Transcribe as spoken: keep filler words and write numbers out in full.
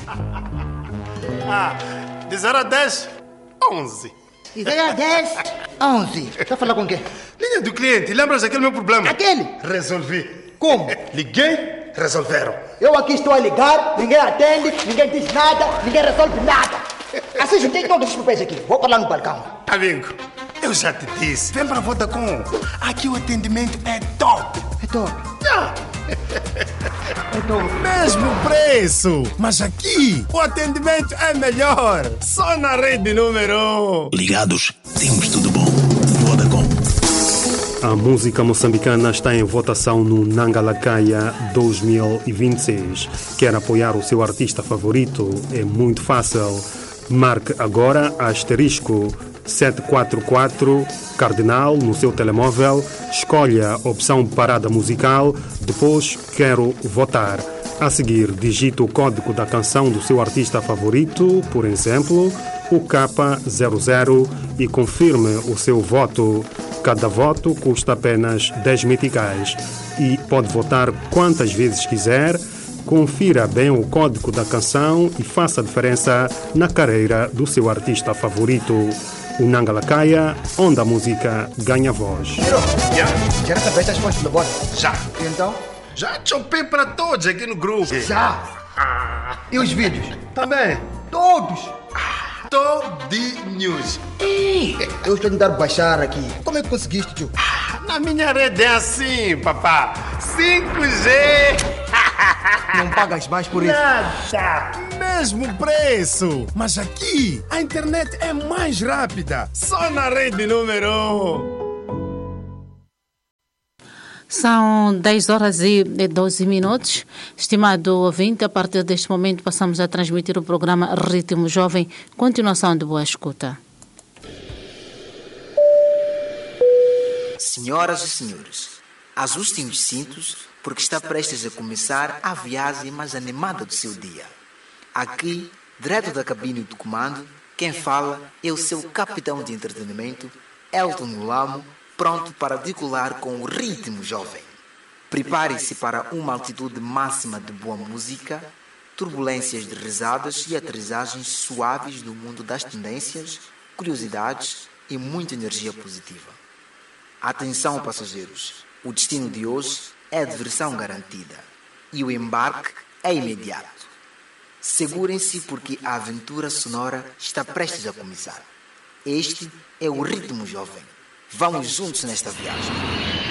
Ah, de zero a dez, onze. De zero a dez, onze. Está a falar com quem? Linha do cliente, lembras daquele meu problema? Aquele? Resolvi. Como? Liguei, resolveram. Eu aqui estou a ligar, ninguém atende, ninguém diz nada, ninguém resolve nada. Assim juntei todos os papéis aqui. Vou para lá no balcão. Amigo, eu já te disse, vem para a Vodacom. Aqui o atendimento é top. É top. Ah. É top. Mesmo preço, mas aqui o atendimento é melhor. Só na rede número um. Ligados, temos tudo bom. Vodacom. A música moçambicana está em votação no Nangalakaya dois mil e vinte e seis. Quer apoiar o seu artista favorito? É muito fácil. Marque agora asterisco sete quatro quatro Cardinal no seu telemóvel, escolha a opção Parada Musical, depois Quero Votar. A seguir, digite o código da canção do seu artista favorito, por exemplo, o K zero zero, e confirme o seu voto. Cada voto custa apenas dez meticais e pode votar quantas vezes quiser. Confira bem o código da canção e faça a diferença na carreira do seu artista favorito. O Nangalakaya, onde a música ganha voz. Tiro, Yeah. já recebeste as fontes do bota? Já. E então? Já chopei para todos aqui no grupo. Já. E os vídeos? Também. Todos. Todinhos. Eu estou a tentar baixar aqui. Como é que conseguiste, tio? Na minha rede é assim, papá. cinco G. Não pagas mais por isso? Nada. Mesmo preço. Mas aqui a internet é mais rápida. Só na rede número um. São dez horas e doze minutos. Estimado ouvinte, a partir deste momento passamos a transmitir o programa Ritmo Jovem. Continuação de boa escuta. Senhoras e senhores, ajustem os cintos porque está prestes a começar a viagem mais animada do seu dia. Aqui, direto da cabine do comando, quem fala é o seu capitão de entretenimento, Elton Lamo, pronto para decolar com o ritmo jovem. Prepare-se para uma altitude máxima de boa música, turbulências de risadas e aterrissagens suaves do mundo das tendências, curiosidades e muita energia positiva. Atenção, passageiros, o destino de hoje é diversão garantida e o embarque é imediato. Segurem-se porque a aventura sonora está prestes a começar. Este é o Ritmo Jovem. Vamos juntos nesta viagem.